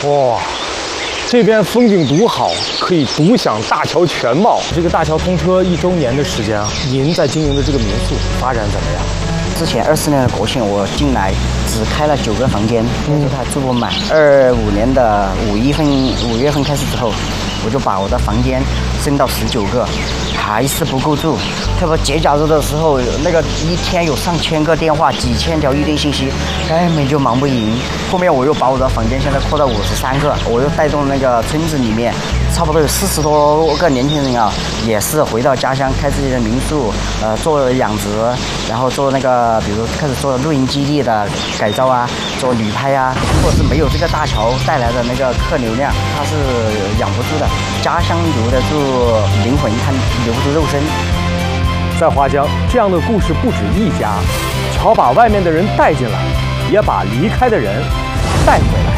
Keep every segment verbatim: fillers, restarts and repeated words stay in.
哇，这边风景独好，可以独享大桥全貌。这个大桥通车一周年的时间啊，您在经营的这个民宿发展怎么样？ 之前二四年的国庆我进来只开了九个房间，那时候还住不满。二五年的五月份五月份开始之后，我就把我的房间升到十九个，还是不够住。特别节假日的时候，那个一天有上千个电话，几千条预订信息，根本就忙不赢。后面我又把我的房间现在扩到五十三个，我又带动那个村子里面差不多有四十多个年轻人啊，也是回到家乡开自己的民宿，呃，做养殖，然后做那个，比如开始做露营基地的改造啊，做旅拍啊。如果是没有这个大桥带来的那个客流量，它是养不住的。家乡留得住灵魂，它留不住肉身。 在花江，这样的故事不止一家。桥把外面的人带进来，也把离开的人带回来。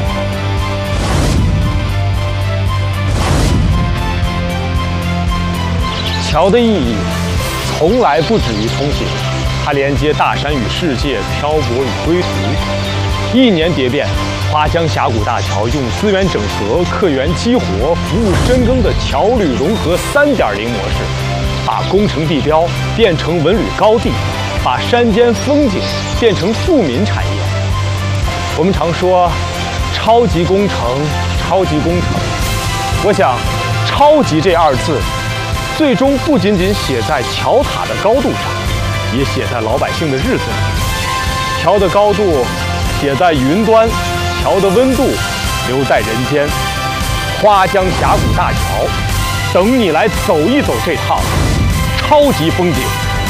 桥的意义从来不止于通行，它连接大山与世界，漂泊与归途。一年蝶变，花江峡谷大桥用资源整合、客源激活、服务深耕的桥旅融合 三点零 模式，把工程地标变成文旅高地，把山间风景变成富民产业。我们常说超级工程，超级工程。我想，超级这二字，最终不仅仅写在桥塔的高度上，也写在老百姓的日子里。桥的高度写在云端，桥的温度留在人间。花江峡谷大桥，等你来走一走这趟超级风景。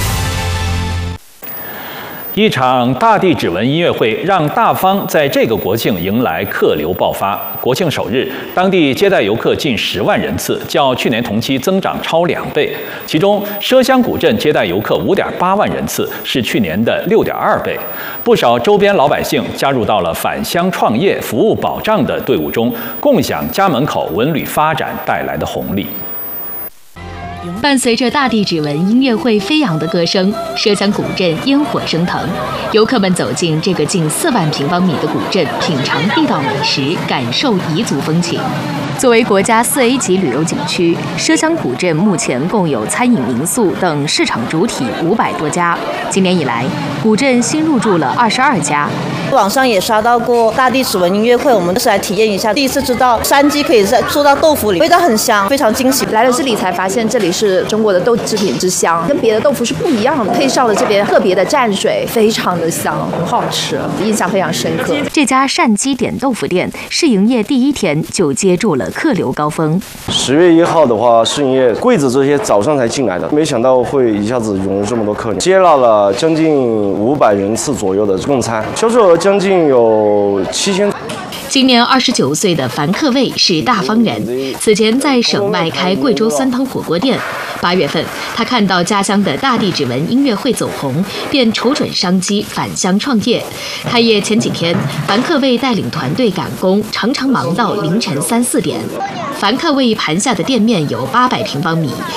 一场大地指纹音乐会让大方在这个国庆迎来客流爆发。国庆首日，当地接待游客近十万人次，较去年同期增长超两倍。其中，麝香古镇接待游客五点八万人次，是去年的六点二倍。不少周边老百姓加入到了返乡创业、服务保障的队伍中，共享家门口文旅发展带来的红利。 伴随着大地指纹音乐会飞扬的歌声，麝香古镇烟火升腾。游客们走进这个近四万平方米的古镇，品尝地道美食，感受彝族风情。作为国家四 A 级旅游景区，麝香古镇目前共有餐饮、民宿等市场主体五百多家。今年以来，古镇新入驻了二十二家。 网上也刷到过大地指纹音乐会，我们是来体验一下。第一次知道山鸡可以在做到豆腐里，味道很香，非常惊喜。 来了这里才发现，这里是中国的豆制品之乡，跟别的豆腐是不一样的。配上了这边特别的蘸水，非常的香，很好吃，印象非常深刻。 这家善鸡点豆腐店试营业第一天就接住了客流高峰。 十月一号的话，试营业，柜子这些早上才进来的，没想到会一下子涌入这么多客人，接纳了将近五百人次左右的用餐，销售额将近有七千。 今年二十九岁的樊克卫是大方人，此前在省外开贵州酸汤火锅店。八月份，他看到家乡的大地指纹音乐会走红，便瞅准商机返乡创业。开业前几天，樊克卫带领团队赶工，常常忙到凌晨三四点。樊克卫盘下的店面有八百平方米，